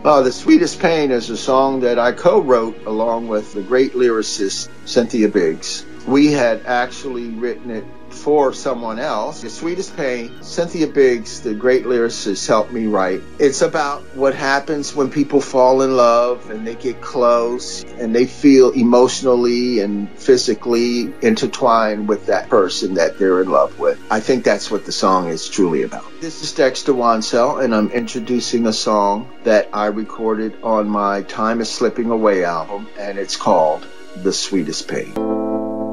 The Sweetest Pain is a song that I co-wrote along with the great lyricist Cynthia Biggs. We had actually written it for someone else. The Sweetest Pain, Cynthia Biggs, the great lyricist, helped me write. It's about what happens when people fall in love and they get close and they feel emotionally and physically intertwined with that person that they're in love with. I think that's what the song is truly about. This is Dexter Wansell, and I'm introducing a song that I recorded on my Time Is Slipping Away album, and it's called The Sweetest Pain.